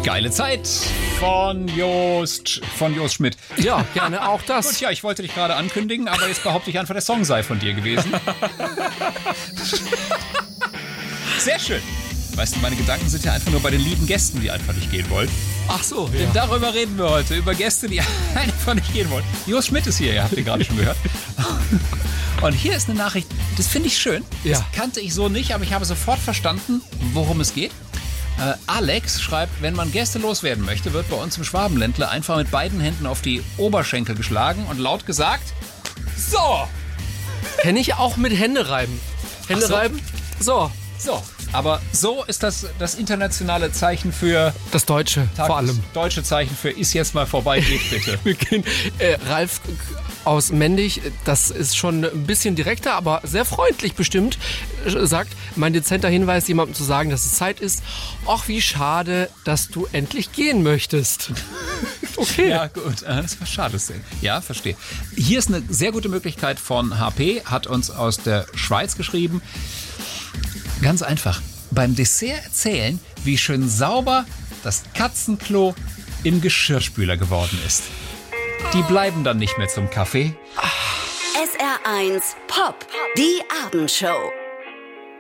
Geile Zeit von Jost Schmidt. Ja, gerne auch das. Gut, ja, ich wollte dich gerade ankündigen, aber jetzt behaupte ich einfach, der Song sei von dir gewesen. Sehr schön. Weißt du, meine Gedanken sind ja einfach nur bei den lieben Gästen, die einfach nicht gehen wollen. Ach so, Denn darüber reden wir heute, über Gäste, die einfach nicht gehen wollen. Jost Schmidt ist hier, ihr habt ihn gerade schon gehört. Und hier ist eine Nachricht, das finde ich schön. Ja. Das kannte ich so nicht, aber ich habe sofort verstanden, worum es geht. Alex schreibt, wenn man Gäste loswerden möchte, wird bei uns im Schwabenländle einfach mit beiden Händen auf die Oberschenkel geschlagen und laut gesagt, so. Kenne ich auch mit Hände reiben. Hände Ach so. reiben? So. So. Aber so ist das internationale Zeichen für... Das Deutsche vor allem. Das deutsche Zeichen für ist jetzt mal vorbei, geht bitte. Wir gehen, Ralf aus Mendig, das ist schon ein bisschen direkter, aber sehr freundlich bestimmt, sagt, mein dezenter Hinweis, jemandem zu sagen, dass es Zeit ist. Ach, wie schade, dass du endlich gehen möchtest. Okay. Ja, gut. Das war schade. Ja, verstehe. Hier ist eine sehr gute Möglichkeit von HP, hat uns aus der Schweiz geschrieben. Ganz einfach. Beim Dessert erzählen, wie schön sauber das Katzenklo im Geschirrspüler geworden ist. Die bleiben dann nicht mehr zum Kaffee. SR1 Pop, die Abendshow.